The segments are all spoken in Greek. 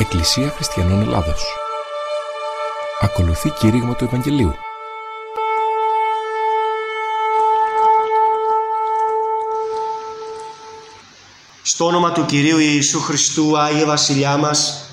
Εκκλησία Χριστιανών Ελλάδος. Ακολουθεί κήρυγμα του Ευαγγελίου. Στο όνομα του Κυρίου Ιησού Χριστού, Άγιε Βασιλιά μας,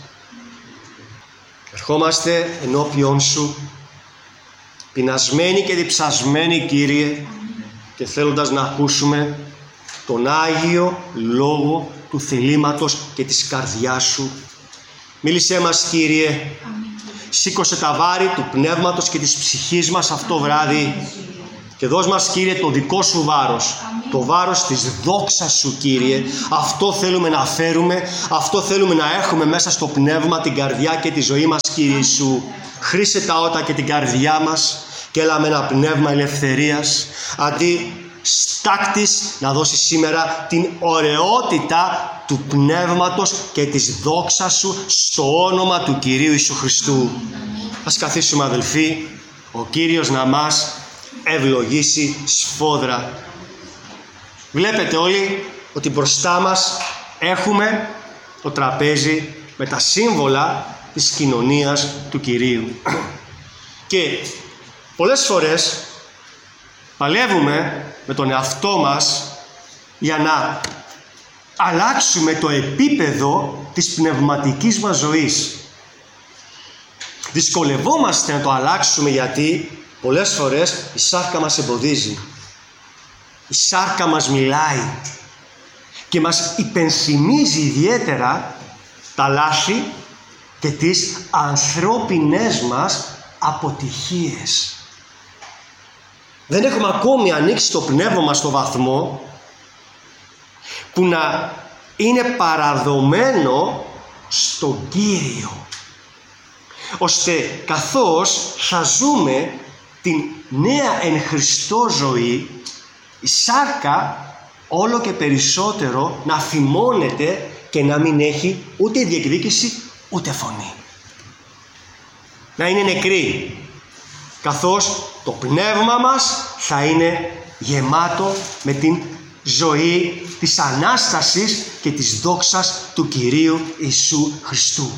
ερχόμαστε ενώπιον Σου, πεινασμένοι και διψασμένοι, Κύριε, και θέλοντας να ακούσουμε τον Άγιο Λόγο του θελήματος και της καρδιάς Σου. Μίλησέ μας, Κύριε, σήκωσε τα βάρη του πνεύματος και της ψυχής μας αυτό βράδυ και δώσ' μας, Κύριε, το δικό Σου βάρος, το βάρος της δόξας Σου, Κύριε. Αυτό θέλουμε να φέρουμε, αυτό θέλουμε να έχουμε μέσα στο πνεύμα, την καρδιά και τη ζωή μας, Κύριε Ιησού. Χρήσε τα ότα και την καρδιά μας και έλα με ένα πνεύμα ελευθερίας, αντί στάκτης να δώσει σήμερα την ωραιότητα του πνεύματος και της δόξας Σου στο όνομα του Κυρίου Ιησού Χριστού. Ας καθίσουμε, αδελφοί, ο Κύριος να μας ευλογήσει σφόδρα. Βλέπετε όλοι ότι μπροστά μας έχουμε το τραπέζι με τα σύμβολα της κοινωνίας του Κυρίου. Και πολλές φορές παλεύουμε με τον εαυτό μας για να αλλάξουμε το επίπεδο της πνευματικής μας ζωής. Δυσκολευόμαστε να το αλλάξουμε γιατί πολλές φορές η σάρκα μας εμποδίζει. Η σάρκα μας μιλάει και μας υπενθυμίζει ιδιαίτερα τα λάθη και τις ανθρώπινες μας αποτυχίες. Δεν έχουμε ακόμη ανοίξει το πνεύμα μας στο βαθμό που να είναι παραδομένο στον Κύριο, ώστε καθώς θα ζούμε την νέα εν Χριστώ ζωή, η σάρκα όλο και περισσότερο να φημώνεται και να μην έχει ούτε διεκδίκηση ούτε φωνή. Να είναι νεκρή, καθώς το πνεύμα μας θα είναι γεμάτο με την ζωή της Ανάστασης και της δόξας του Κυρίου Ιησού Χριστού.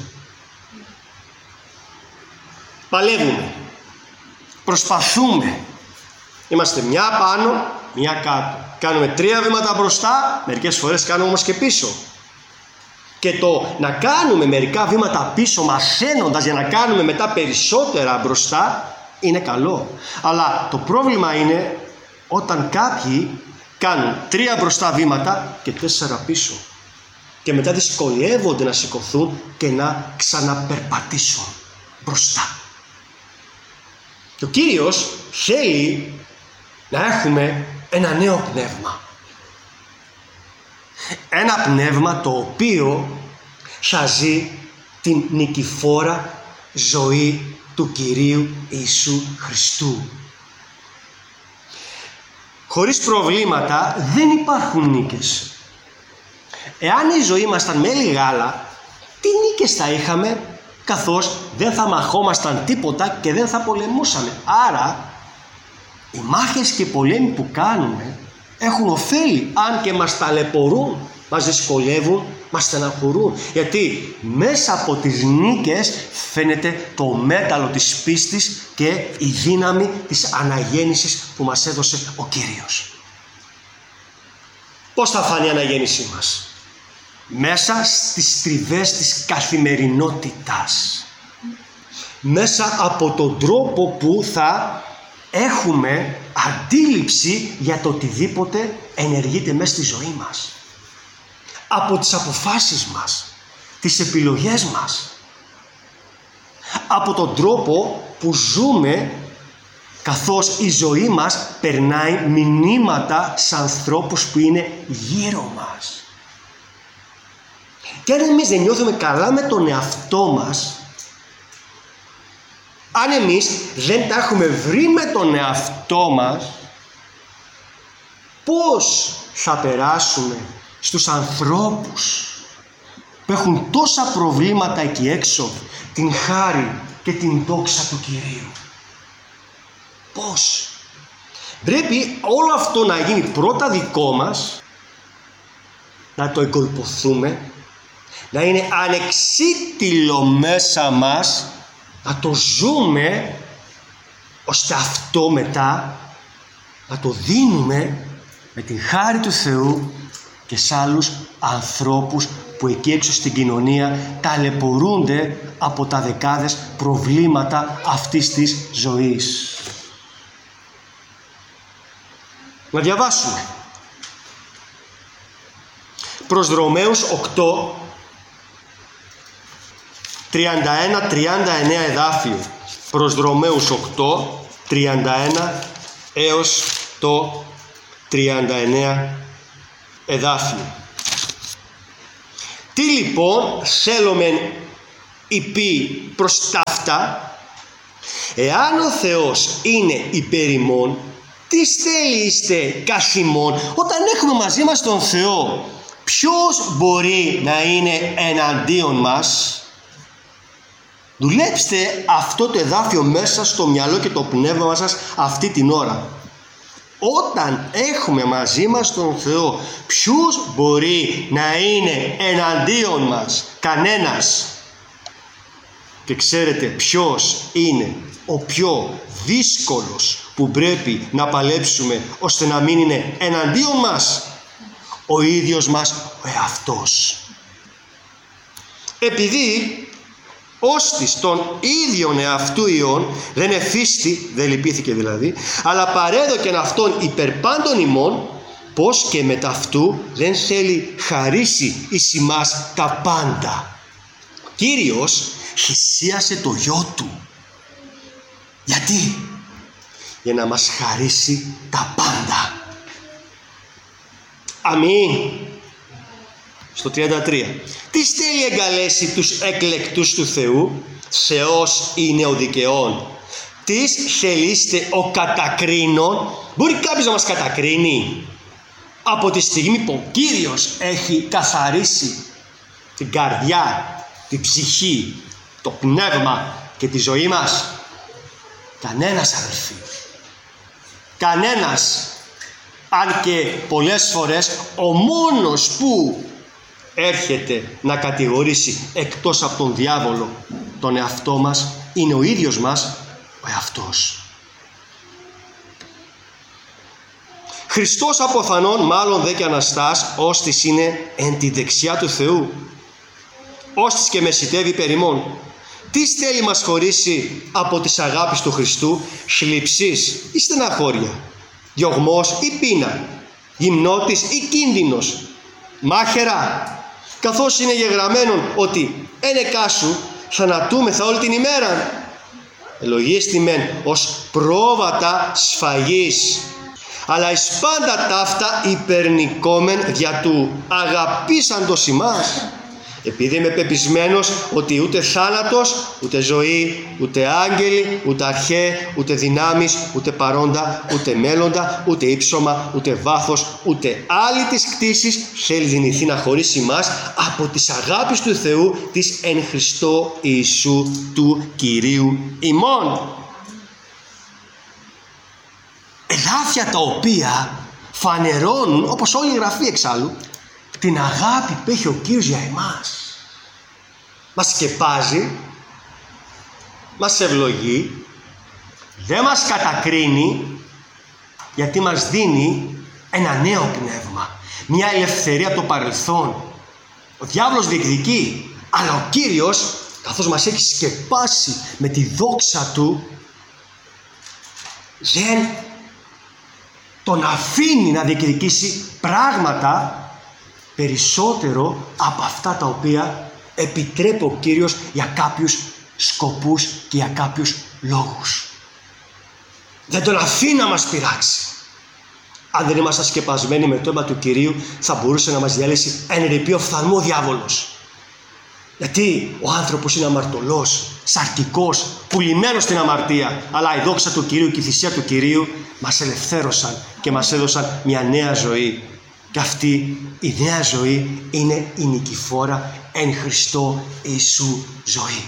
Παλεύουμε, προσπαθούμε, είμαστε μια πάνω, μια κάτω. Κάνουμε 3 βήματα μπροστά, μερικές φορές κάνουμε όμως και πίσω. Και το να κάνουμε μερικά βήματα πίσω μαθαίνοντας για να κάνουμε μετά περισσότερα μπροστά είναι καλό. Αλλά το πρόβλημα είναι όταν κάποιοι κάνουν 3 μπροστά βήματα και 4 πίσω. Και μετά δυσκολεύονται να σηκωθούν και να ξαναπερπατήσουν μπροστά. Και ο Κύριος θέλει να έχουμε ένα νέο πνεύμα. Ένα πνεύμα το οποίο θα ζει την νικηφόρα ζωή του Κυρίου Ιησού Χριστού. Χωρίς προβλήματα δεν υπάρχουν νίκες. Εάν η ζωή μας ήταν μέλι γάλα, τι νίκες θα είχαμε, καθώς δεν θα μαχόμασταν τίποτα και δεν θα πολεμούσαμε. Άρα οι μάχες και οι πολέμοι που κάνουμε έχουν ωφέλη, αν και μας ταλαιπωρούν, μας δυσκολεύουν, μας στεναχωρούν. Γιατί μέσα από τις νίκες φαίνεται το μέταλλο της πίστης και η δύναμη της αναγέννησης που μας έδωσε ο Κύριος. Πώς θα φανεί η αναγέννησή μας? Μέσα στις τριβές της καθημερινότητας. Μέσα από τον τρόπο που θα έχουμε αντίληψη για το οτιδήποτε ενεργείται μέσα στη ζωή μας. Από τις αποφάσεις μας, τις επιλογές μας. Από τον τρόπο που ζούμε, καθώς η ζωή μας περνάει μηνύματα σε ανθρώπους που είναι γύρω μας. Και αν εμείς δεν νιώθουμε καλά με τον εαυτό μας, αν εμείς δεν τα έχουμε βρει με τον εαυτό μας, πώς θα περάσουμε στους ανθρώπους που έχουν τόσα προβλήματα εκεί έξω την χάρη και την δόξα του Κυρίου? Πώς? Πρέπει όλο αυτό να γίνει πρώτα δικό μας, να το εγκολποθούμε, να είναι ανεξίτηλο μέσα μας, να το ζούμε, ώστε αυτό μετά να το δίνουμε με την χάρη του Θεού και σε άλλους ανθρώπους που εκεί έξω στην κοινωνία ταλαιπωρούνται από τα δεκάδες προβλήματα αυτής της ζωής. Να διαβάσουμε. Προς Ρωμαίους 8, 31-39 εδάφιο. Προς Ρωμαίους 8, 31 έως το 39 εδάφιο. Τι λοιπόν θέλομεν υπή προς ταύτα, εάν ο Θεός είναι υπέρ ημών, τι θέλει είστε καθημών? Όταν έχουμε μαζί μας τον Θεό, ποιος μπορεί να είναι εναντίον μας? Δουλέψτε αυτό το εδάφιο μέσα στο μυαλό και το πνεύμα σας αυτή την ώρα. Όταν έχουμε μαζί μας τον Θεό, ποιος μπορεί να είναι εναντίον μας? Κανένας. Και ξέρετε ποιος είναι ο πιο δύσκολος που πρέπει να παλέψουμε ώστε να μην είναι εναντίον μας? Ο ίδιος μας ο εαυτός. Επειδή όστις των ίδιων εαυτού ιών δεν εφίστη, δεν λυπήθηκε δηλαδή, αλλά παρέδοκεν αυτόν υπερπάντων ημών, πως και με ταυτού δεν θέλει χαρίσει εις ημάς τα πάντα. Ο Κύριος θυσίασε το Γιο Του. Γιατί? Για να μας χαρίσει τα πάντα. Αμήν. Στο 33. Τι θέλει εγκαλέσει τους εκλεκτούς του Θεού? Θεός είναι ο δικαιών. Τις θελείστε ο κατακρίνων? Μπορεί κάποιος να μας κατακρίνει? Από τη στιγμή που ο Κύριος έχει καθαρίσει την καρδιά, την ψυχή, το πνεύμα και τη ζωή μας, κανένας, αδελφοί. Κανένας. Αν και πολλές φορές ο μόνος που έρχεται να κατηγορήσει εκτός από τον διάβολο τον εαυτό μας είναι ο ίδιος μας ο εαυτός. Χριστός αποθανών μάλλον δε και Αναστάς, ώστις είναι εν τη δεξιά του Θεού, ώστις και μεσητεύει περ ημών. Τι θέλει μας χωρίσει από τις αγάπης του Χριστού? Θλιψής ή στεναχώρια, διωγμός ή πείνα, γυμνότης ή κίνδυνος, μάχαιρα? Καθώς είναι γεγραμμένον ότι ενεκάσου θανατούμεθα όλη την ημέρα. Ελογίστημεν ως πρόβατα σφαγής, αλλά εις πάντα ταύτα υπερνικόμεν δια του αγαπήσαντος ημάς. Επειδή είμαι πεπισμένος ότι ούτε θάνατος, ούτε ζωή, ούτε άγγελοι, ούτε αρχαί, ούτε δυνάμεις, ούτε παρόντα, ούτε μέλλοντα, ούτε ύψωμα, ούτε βάθος, ούτε άλλη της κτήσης θέλει δυνηθεί να χωρίσει μας από τις αγάπης του Θεού της εν Χριστώ Ιησού του Κυρίου ημών. Εδάφια τα οποία φανερώνουν, όπως όλη η Γραφή εξάλλου, την αγάπη που έχει ο Κύριος για εμάς. Μας σκεπάζει, μας ευλογεί, δεν μας κατακρίνει, γιατί μας δίνει ένα νέο πνεύμα, μια ελευθερία από το παρελθόν. Ο διάβολος διεκδικεί, αλλά ο Κύριος, καθώς μας έχει σκεπάσει με τη δόξα Του, δεν τον αφήνει να διεκδικήσει πράγματα περισσότερο από αυτά τα οποία επιτρέπει ο Κύριος για κάποιους σκοπούς και για κάποιους λόγους. Δεν τον αφήνει να μας πειράξει. Αν δεν ήμασταν σκεπασμένοι με το αίμα του Κυρίου, θα μπορούσε να μας διαλύσει εν ρηπείο φθαλμό ο διάβολος. Γιατί ο άνθρωπος είναι αμαρτωλός, σαρκικός, πουλημένος στην αμαρτία, αλλά η δόξα του Κυρίου και η θυσία του Κυρίου μας ελευθέρωσαν και μας έδωσαν μια νέα ζωή. Και αυτή η νέα ζωή είναι η νικηφόρα εν Χριστώ Ιησού ζωή.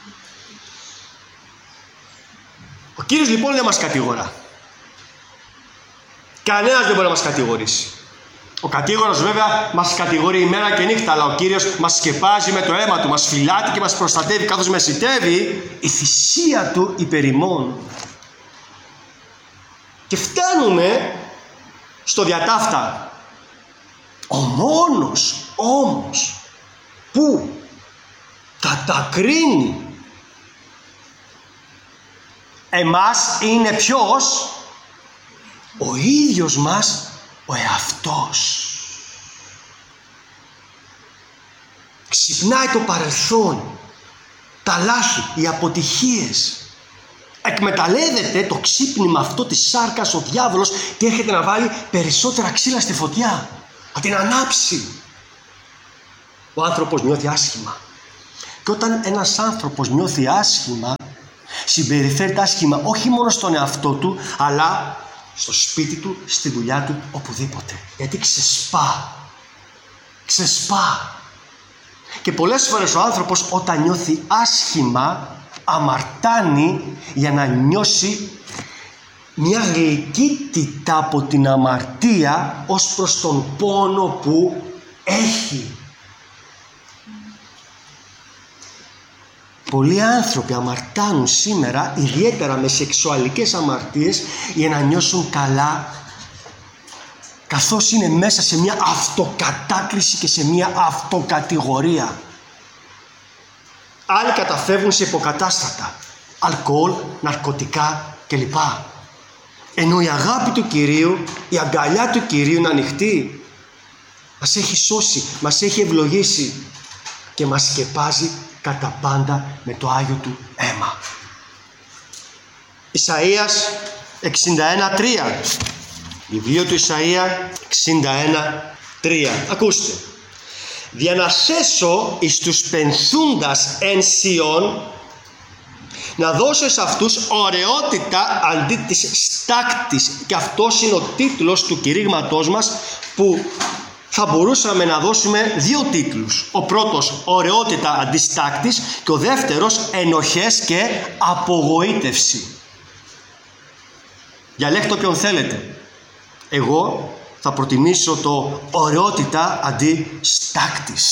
Ο Κύριος λοιπόν δεν μας κατηγορά. Κανένας δεν μπορεί να μας κατηγορήσει. Ο κατήγορος βέβαια μας κατηγορεί ημέρα και νύχτα, αλλά ο Κύριος μας σκεπάζει με το αίμα του, μας φυλάτει και μας προστατεύει, καθώς μεσιτεύει η θυσία του υπέρ ημών. Και φτάνουμε στο διατάφτα. Ο μόνος όμως που κατακρίνει εμάς είναι ποιος? Ο ίδιος μας ο εαυτός. Ξυπνάει το παρελθόν, τα λάθη, οι αποτυχίες. Εκμεταλλεύεται το ξύπνημα αυτό της σάρκας ο διάβολος και έρχεται να βάλει περισσότερα ξύλα στη φωτιά, να την ανάψει. Ο άνθρωπος νιώθει άσχημα. Και όταν ένας άνθρωπος νιώθει άσχημα, συμπεριφέρεται άσχημα όχι μόνο στον εαυτό του, αλλά στο σπίτι του, στη δουλειά του, οπουδήποτε. Γιατί ξεσπά. Και πολλές φορές ο άνθρωπος όταν νιώθει άσχημα, αμαρτάνει για να νιώσει μια γλυκύτητα από την αμαρτία ως προς τον πόνο που έχει. Πολλοί άνθρωποι αμαρτάνουν σήμερα, ιδιαίτερα με σεξουαλικές αμαρτίες, για να νιώσουν καλά, καθώς είναι μέσα σε μια αυτοκατάκριση και σε μια αυτοκατηγορία. Άλλοι καταφεύγουν σε υποκατάστατα, αλκοόλ, ναρκωτικά κλπ. Ενώ η αγάπη του Κυρίου, η αγκαλιά του Κυρίου είναι ανοιχτή. Μας έχει σώσει, μας έχει ευλογήσει και μας σκεπάζει κατά πάντα με το Άγιο του αίμα. Ισαΐας 61:3. Βιβλίο του Ισαΐα 61:3. Ακούστε. «Για να σέσω εις τους πενθούντας εν Σιών, να δώσω σε αυτούς ωραιότητα αντί της στάκτης». Και αυτός είναι ο τίτλος του κηρύγματός μας, που θα μπορούσαμε να δώσουμε δύο τίτλους. Ο πρώτος, ωραιότητα αντί στάκτης, και ο δεύτερος, ενοχές και απογοήτευση. Διαλέξτε όποιον θέλετε. Εγώ θα προτιμήσω το ωραιότητα αντί στάκτης.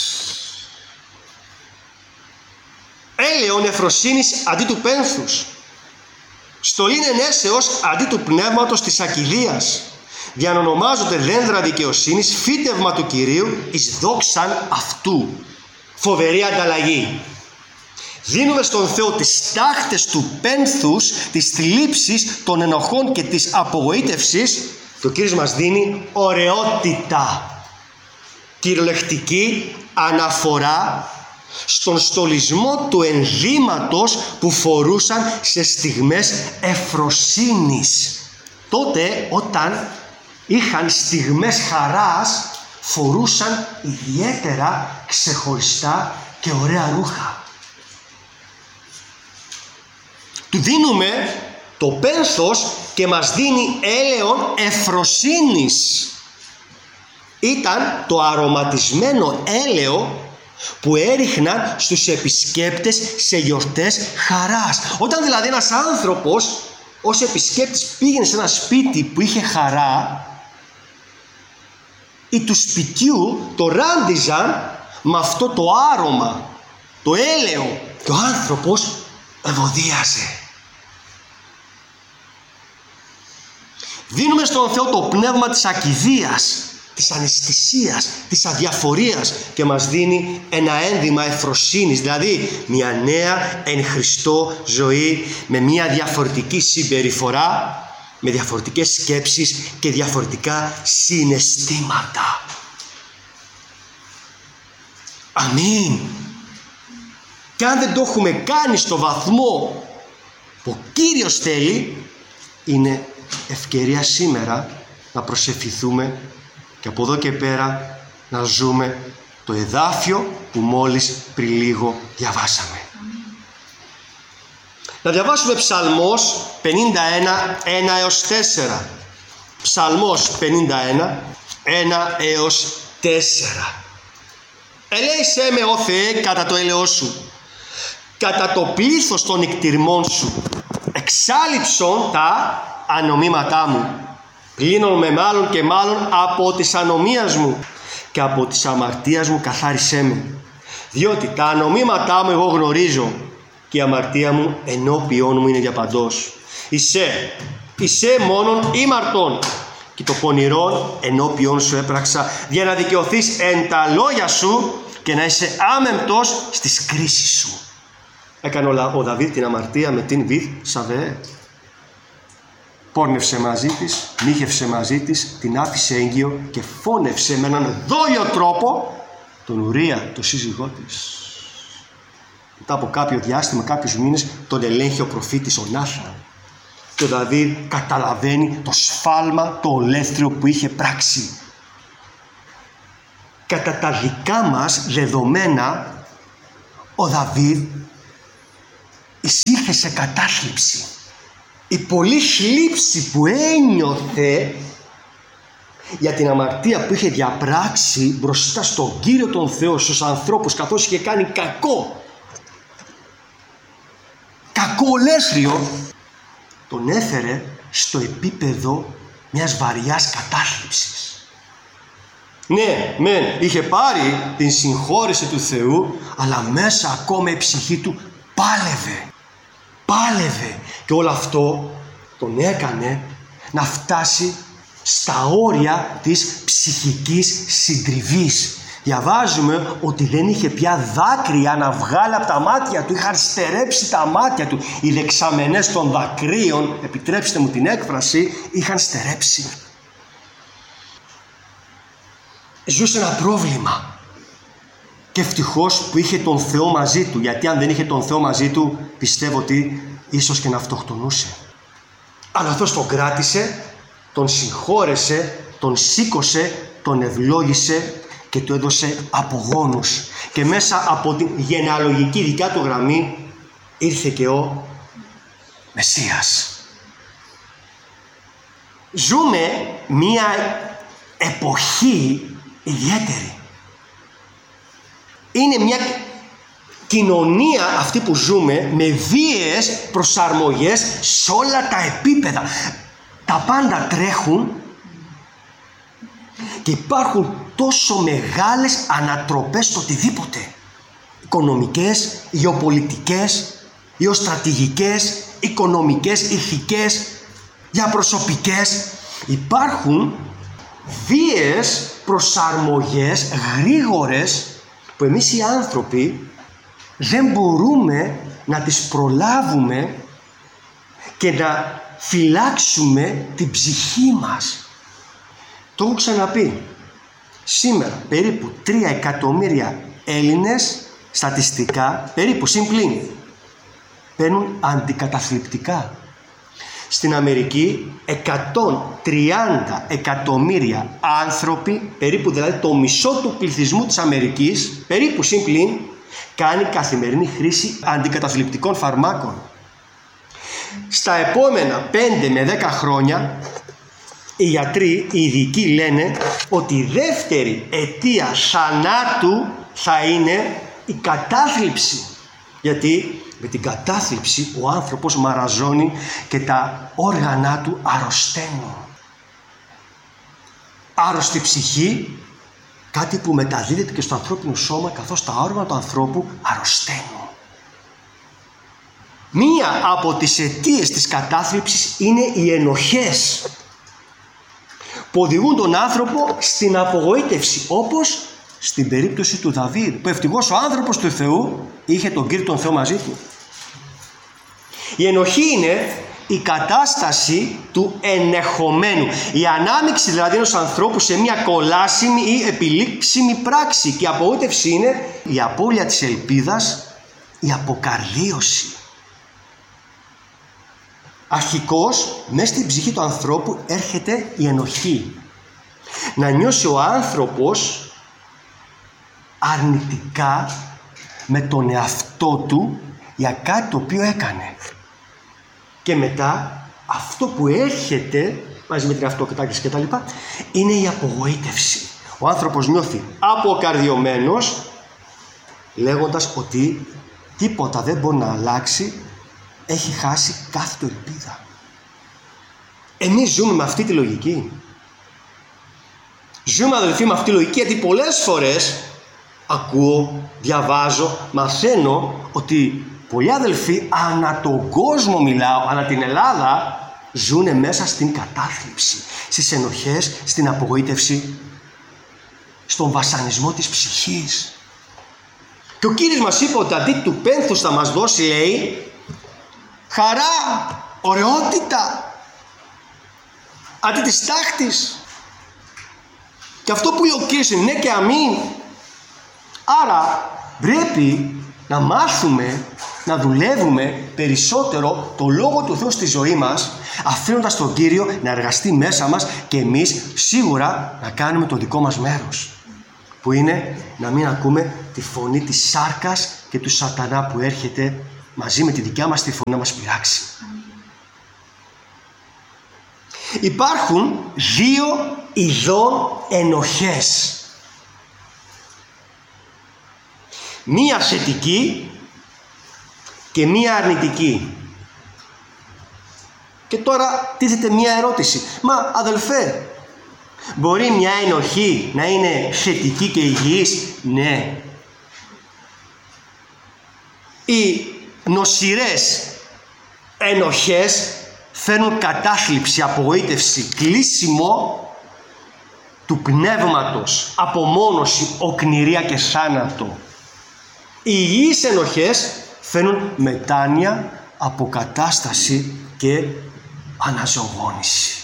Έλεον εφροσύνης αντί του πένθους. Στολήν ενέσεως αντί του πνεύματος της ακηδείας. Διανονομάζονται δένδρα δικαιοσύνης, φύτευμα του Κυρίου εις δόξαν αυτού. Φοβερή ανταλλαγή. Δίνουμε στον Θεό τις στάχτες του πένθους, της θλίψης, των ενοχών και της απογοήτευσης, και ο Κύριος μας δίνει ωραιότητα. Κυριολεκτική αναφορά στον στολισμό του ενδύματος που φορούσαν σε στιγμές ευφροσύνης. Τότε όταν είχαν στιγμές χαράς, φορούσαν ιδιαίτερα ξεχωριστά και ωραία ρούχα. Του δίνουμε το πένθος και μας δίνει έλεον εφροσύνης. Ήταν το αρωματισμένο έλαιο που έριχναν στους επισκέπτες σε γιορτές χαράς. Όταν δηλαδή ένας άνθρωπος ως επισκέπτης πήγαινε σε ένα σπίτι που είχε χαρά, οι του σπιτιού το ράντιζαν με αυτό το άρωμα, το έλαιο, και ο άνθρωπος ευωδίαζε. Δίνουμε στον Θεό το πνεύμα της ακηδείας, της αναισθησίας, της αδιαφορίας, και μας δίνει ένα ένδυμα ευφροσύνης, δηλαδή μια νέα εν Χριστώ ζωή με μια διαφορετική συμπεριφορά, με διαφορετικές σκέψεις και διαφορετικά συναισθήματα. Αμήν. Και αν δεν το έχουμε κάνει στο βαθμό που ο Κύριος θέλει, είναι ευκαιρία σήμερα να προσευχηθούμε και από εδώ και πέρα να ζούμε το εδάφιο που μόλις πριν λίγο διαβάσαμε. Να διαβάσουμε Ψαλμός 51, 1 έως 4. Ψαλμός 51, 1 έως 4. Ελέησέ με, ó Θεέ, κατά το έλεος σου, κατά το πλήθος των νικτυρμών σου, εξάλειψον τα ανομήματά μου. Πλύνομαι μάλλον και μάλλον από της ανομίας μου και από της αμαρτίας μου καθάρισέ με. Διότι τα ανομήματά μου εγώ γνωρίζω και η αμαρτία μου ενώπιόν μου είναι για παντός. Ισέ μόνον ήμαρτον και το πονηρόν ενώπιόν σου έπραξα για να δικαιωθείς εν τα λόγια σου και να είσαι άμεμπτος στις κρίσεις σου. Έκανε ο Δαβίδ την αμαρτία με την Βηθ Σαβεέ. Πόρνευσε μαζί της, μύχευσε μαζί της, την άφησε έγκυο και φώνευσε με έναν δόλιο τρόπο τον Ουρία, τον σύζυγό της. Μετά από κάποιο διάστημα, κάποιους μήνες, τον ελέγχει ο προφήτης ο Νάθαν. Και ο Δαβίδ καταλαβαίνει το σφάλμα, το ολέθριο που είχε πράξει. Κατά τα δικά μας δεδομένα, ο Δαβίδ εισήλθε σε κατάθλιψη. Η πολλή θλίψη που ένιωθε για την αμαρτία που είχε διαπράξει μπροστά στον Κύριο τον Θεό, στους ανθρώπους, καθώς είχε κάνει κακό ολέθριο, τον έφερε στο επίπεδο μιας βαριάς κατάθλιψης. Ναι, είχε πάρει την συγχώρεση του Θεού, αλλά μέσα ακόμα η ψυχή του πάλευε και όλο αυτό τον έκανε να φτάσει στα όρια της ψυχικής συντριβής. Διαβάζουμε ότι δεν είχε πια δάκρυα να βγάλει από τα μάτια του, είχαν στερέψει τα μάτια του. Οι δεξαμενές των δακρύων, επιτρέψτε μου την έκφραση, είχαν στερέψει. Ζούσε ένα πρόβλημα και ευτυχώς που είχε τον Θεό μαζί του, γιατί αν δεν είχε τον Θεό μαζί του πιστεύω ότι ίσως και να αυτοκτονούσε. Αλλά αυτός τον κράτησε, τον συγχώρεσε, τον σήκωσε, τον ευλόγησε και του έδωσε απογόνους. Και μέσα από την γενεαλογική δικιά του γραμμή ήρθε και ο Μεσσίας. Ζούμε μία εποχή ιδιαίτερη. Είναι μια κοινωνία αυτή που ζούμε με βίαιες προσαρμογές σε όλα τα επίπεδα. Τα πάντα τρέχουν και υπάρχουν τόσο μεγάλες ανατροπές στο οτιδήποτε. Οικονομικές, γεωπολιτικές, γεωστρατηγικές, οικονομικές, ηθικές, διαπροσωπικές. Υπάρχουν βίαιες προσαρμογές γρήγορες που εμείς οι άνθρωποι δεν μπορούμε να τις προλάβουμε και να φυλάξουμε την ψυχή μας. Το έχω ξαναπεί. Σήμερα περίπου 3 εκατομμύρια Έλληνες στατιστικά, περίπου συμπλήν, παίρνουν αντικαταθλιπτικά. Στην Αμερική 130 εκατομμύρια άνθρωποι, περίπου δηλαδή το μισό του πληθυσμού της Αμερικής, περίπου συμπλήν, κάνει καθημερινή χρήση αντικαταθλιπτικών φαρμάκων. Στα επόμενα 5 με 10 χρόνια οι γιατροί, οι ειδικοί λένε ότι η δεύτερη αιτία θανάτου θα είναι η κατάθλιψη. Γιατί με την κατάθλιψη ο άνθρωπος μαραζώνει και τα όργανα του αρρωσταίνουν. Άρρωστη ψυχή, κάτι που μεταδίδεται και στο ανθρώπινο σώμα, καθώς τα όργανα του ανθρώπου αρρωσταίνουν. Μία από τις αιτίες της κατάθλιψης είναι οι ενοχές που οδηγούν τον άνθρωπο στην απογοήτευση, όπως στην περίπτωση του Δαβίδ, που ευτυχώς ο άνθρωπος του Θεού είχε τον Κύριο τον Θεό μαζί του. Η ενοχή είναι η κατάσταση του ενεχομένου, η ανάμειξη δηλαδή ενός ανθρώπου σε μια κολάσιμη ή επιλήξιμη πράξη, και η απογοήτευση είναι η απώλεια της ελπίδας, η αποκαρδίωση. Αρχικώς μέσα στην ψυχή του ανθρώπου έρχεται η ενοχή. Να νιώσει ο άνθρωπος αρνητικά με τον εαυτό του για κάτι το οποίο έκανε. Και μετά αυτό που έρχεται μαζί με την αυτοκράτηση και τα λοιπά είναι η απογοήτευση. Ο άνθρωπος νιώθει αποκαρδιωμένος, λέγοντας ότι τίποτα δεν μπορεί να αλλάξει, έχει χάσει κάθε του ελπίδα. Εμείς ζούμε με αυτή τη λογική. Ζούμε, αδελφοί, με αυτή τη λογική, γιατί πολλές φορές ακούω, διαβάζω, μαθαίνω ότι πολλοί αδελφοί ανά τον κόσμο, μιλάω, ανά την Ελλάδα, ζουνε μέσα στην κατάθλιψη, στις ενοχές, στην απογοήτευση, στον βασανισμό της ψυχής. Και ο Κύριος μας είπε ότι αντί του πένθους θα μας δώσει, λέει, χαρά, ωραιότητα, αντί της τάχτης. Και αυτό που λέει ο Κύριος είναι ναι και αμήν. Άρα πρέπει να μάθουμε να δουλεύουμε περισσότερο το Λόγο του Θεού στη ζωή μας, αφήνοντας τον Κύριο να εργαστεί μέσα μας και εμείς σίγουρα να κάνουμε το δικό μας μέρος, που είναι να μην ακούμε τη φωνή της σάρκας και του σατανά που έρχεται μαζί με τη δικιά μας τη φωνή να μας πειράξει. Υπάρχουν δύο ειδών ενοχές. Μία θετική και μία αρνητική. Και τώρα τίθεται μία ερώτηση. Μα αδελφέ, μπορεί μια ενοχή να είναι θετική και υγιής? Ναι. Οι νοσηρές ενοχές φέρνουν κατάθλιψη, απογοήτευση, κλείσιμο του πνεύματος, απομόνωση, οκνηρία και θάνατο. Οι υγιείς ενοχές φέρνουν μετάνοια, αποκατάσταση και αναζωογόνηση.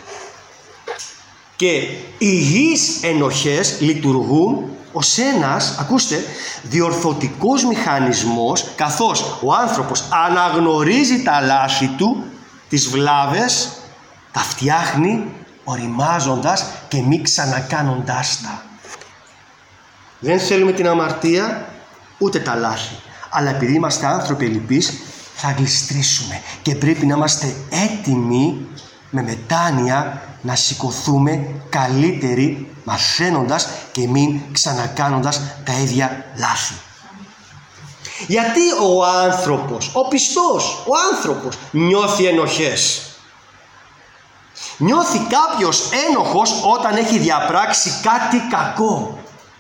Και οι υγιείς ενοχές λειτουργούν ως ένας, ακούστε, διορθωτικός μηχανισμός, καθώς ο άνθρωπος αναγνωρίζει τα λάθη του, τις βλάβες, τα φτιάχνει οριμάζοντας και μη ξανακάνοντάς τα. Δεν θέλουμε την αμαρτία ούτε τα λάθη, αλλά επειδή είμαστε άνθρωποι ελλειπείς θα γλιστρήσουμε και πρέπει να είμαστε έτοιμοι με μετάνοια να σηκωθούμε καλύτεροι, μαθαίνοντας και μην ξανακάνοντας τα ίδια λάθη. Γιατί ο άνθρωπος, ο πιστός, ο άνθρωπος νιώθει ενοχές? Νιώθει κάποιος ένοχος όταν έχει διαπράξει κάτι κακό,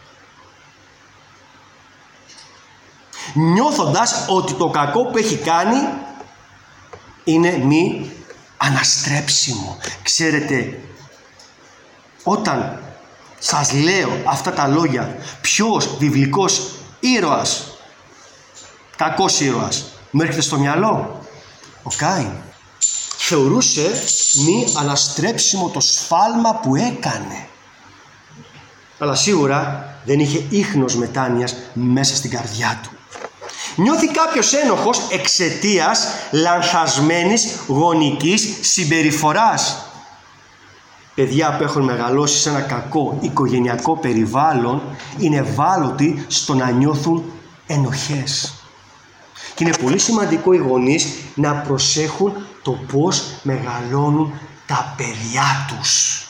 νιώθοντας ότι το κακό που έχει κάνει είναι μη αναστρέψιμο. Ξέρετε, όταν σας λέω αυτά τα λόγια, ποιος βιβλικός ήρωας, κακός ήρωας, μου έρχεται στο μυαλό? Ο Κάιν. Θεωρούσε μη αναστρέψιμο το σφάλμα που έκανε, αλλά σίγουρα δεν είχε ίχνος μετάνοιας μέσα στην καρδιά του. Νιώθει κάποιος ένοχος εξαιτίας λανθασμένης γονικής συμπεριφοράς. Παιδιά που έχουν μεγαλώσει σε ένα κακό οικογενειακό περιβάλλον είναι ευάλωτοι στο να νιώθουν ενοχές. Και είναι πολύ σημαντικό οι γονείς να προσέχουν το πώς μεγαλώνουν τα παιδιά τους.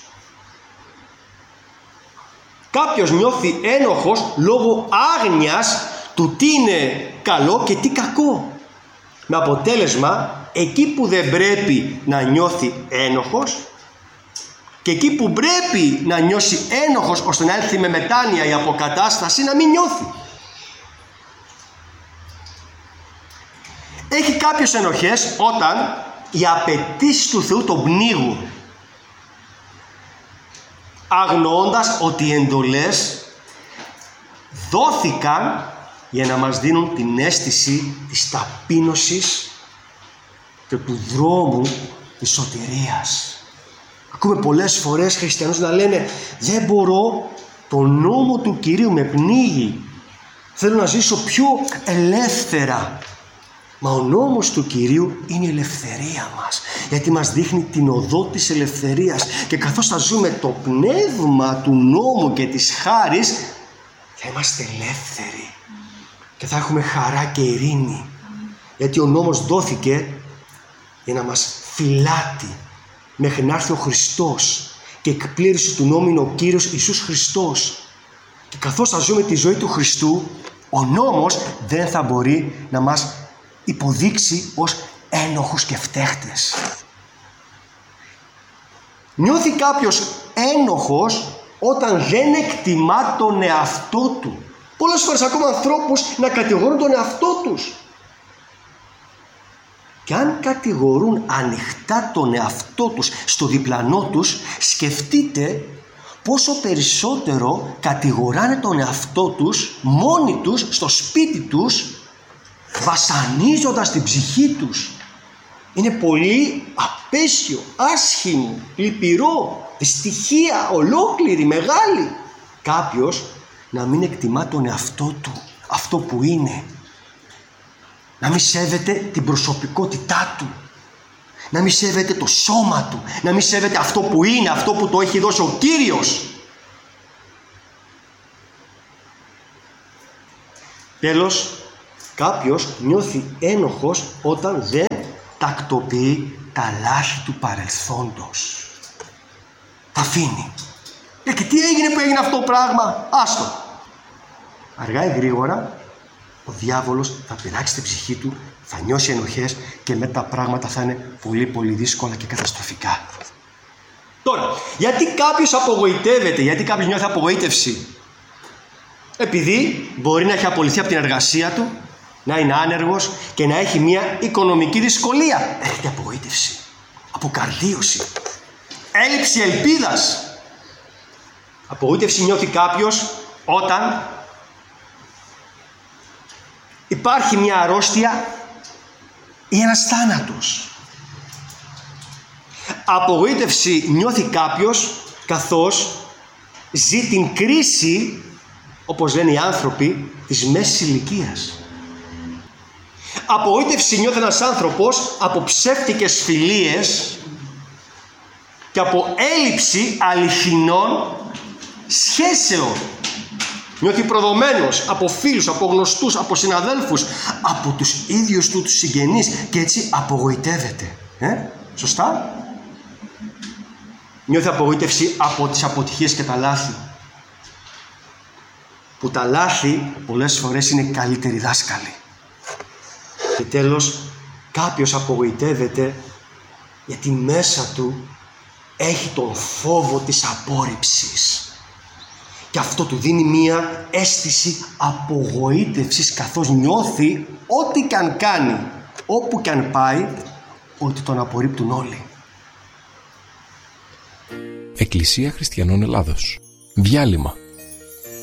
Κάποιος νιώθει ένοχος λόγω άγνοιας του τι είναι καλό και τι κακό. Με αποτέλεσμα, εκεί που δεν πρέπει να νιώθει ένοχος και εκεί που πρέπει να νιώσει ένοχος ώστε να έρθει με μετάνοια η αποκατάσταση, να μην νιώθει. Έχει κάποιος ενοχές όταν οι απαιτήσεις του Θεού τον πνίγουν, αγνοώντας ότι οι εντολές δόθηκαν για να μας δίνουν την αίσθηση της ταπείνωσης και του δρόμου της σωτηρίας. Ακούμε πολλές φορές χριστιανούς να λένε «Δεν μπορώ, το νόμο του Κυρίου με πνίγει, θέλω να ζήσω πιο ελεύθερα». Μα ο νόμος του Κυρίου είναι η ελευθερία μας, γιατί μας δείχνει την οδό της ελευθερίας, και καθώς θα ζούμε το πνεύμα του νόμου και της χάρης, θα είμαστε ελεύθεροι και θα έχουμε χαρά και ειρήνη, γιατί ο νόμος δόθηκε για να μας φυλάτει μέχρι να έρθει ο Χριστός, και εκπλήρωση του νόμου είναι ο Κύριος Ιησούς Χριστός. Και καθώς θα ζούμε τη ζωή του Χριστού, ο νόμος δεν θα μπορεί να μας υποδείξει ως ένοχους και φταίχτες. Νιώθει κάποιος ένοχος όταν δεν εκτιμά τον εαυτό του. Πολλές φορές ακόμα ανθρώπους να κατηγορούν τον εαυτό τους. Και αν κατηγορούν ανοιχτά τον εαυτό τους στο διπλανό τους, σκεφτείτε πόσο περισσότερο κατηγοράνε τον εαυτό τους μόνοι τους στο σπίτι τους, βασανίζοντας την ψυχή τους. Είναι πολύ απέσιο, άσχημο, λυπηρό, δυστυχία ολόκληρη, μεγάλη. Κάποιος να μην εκτιμά τον εαυτό του, αυτό που είναι. Να μην σέβεται την προσωπικότητά του. Να μην σέβεται το σώμα του. Να μην σέβεται αυτό που είναι, αυτό που το έχει δώσει ο Κύριος. Τέλος, κάποιος νιώθει ένοχος όταν δεν τακτοποιεί τα λάθη του παρελθόντος. Τα αφήνει. Και τι έγινε που έγινε αυτό το πράγμα? Άστο. Αργά ή γρήγορα ο διάβολος θα πειράξει την ψυχή του, θα νιώσει ενοχές και μετά τα πράγματα θα είναι πολύ πολύ δύσκολα και καταστροφικά. Τώρα, γιατί κάποιος απογοητεύεται, γιατί κάποιος νιώθει απογοήτευση? Επειδή μπορεί να έχει απολυθεί από την εργασία του, να είναι άνεργος και να έχει μια οικονομική δυσκολία. Έρχεται απογοήτευση, αποκαρδίωση, έλλειψη ελπίδας. Απογοήτευση νιώθει κάποιος όταν υπάρχει μια αρρώστια ή ένας θάνατος. Απογοήτευση νιώθει κάποιος καθώς ζει την κρίση, όπως λένε οι άνθρωποι, της μέσης ηλικίας. Απογοήτευση νιώθει ένας άνθρωπος από ψεύτικες φιλίες και από έλλειψη αληθινών σχέσεων. Νιώθει προδομένος από φίλους, από γνωστούς, από συναδέλφους, από τους ίδιους του τους συγγενείς και έτσι απογοητεύεται. Σωστά? Νιώθει απογοήτευση από τις αποτυχίες και τα λάθη. Που τα λάθη πολλές φορές είναι καλύτεροι δάσκαλοι. Και τέλος, κάποιος απογοητεύεται γιατί μέσα του έχει τον φόβο της απόρριψης. Και αυτό του δίνει μία αίσθηση απογοήτευσης καθώς νιώθει ό,τι και αν κάνει, όπου και αν πάει, ότι τον απορρίπτουν όλοι. Εκκλησία Χριστιανών Ελλάδος. Διάλειμμα.